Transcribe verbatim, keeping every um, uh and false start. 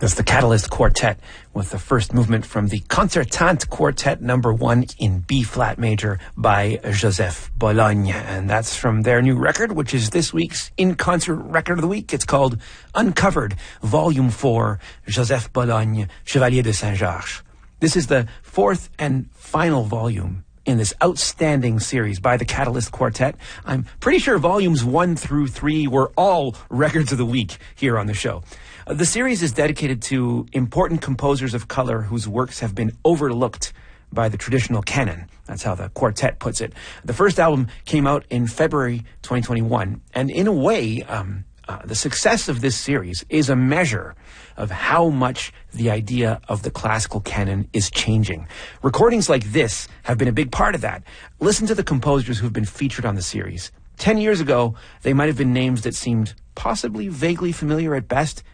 That's the Catalyst Quartet with the first movement from the Concertante Quartet number one in B-flat major by Joseph Bologne. And that's from their new record, which is this week's in-concert record of the week. It's called Uncovered, Volume four, Joseph Bologne, Chevalier de Saint-Georges. This is the fourth and final volume in this outstanding series by the Catalyst Quartet. I'm pretty sure volumes one through three were all records of the week here on the show. Uh, the series is dedicated to important composers of color whose works have been overlooked by the traditional canon. That's how the quartet puts it. The first album came out in February twenty twenty-one, and in a way, um, uh, the success of this series is a measure of how much the idea of the classical canon is changing. Recordings like this have been a big part of that. Listen to the composers who've been featured on the series. Ten years ago, they might have been names that seemed possibly vaguely familiar at best.